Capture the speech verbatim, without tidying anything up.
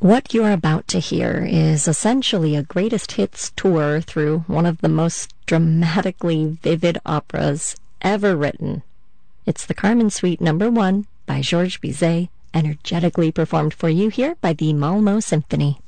What you're about to hear is essentially a greatest hits tour through one of the most dramatically vivid operas ever written. It's the Carmen Suite Number One by Georges Bizet, energetically performed for you here by the Malmö Symphony.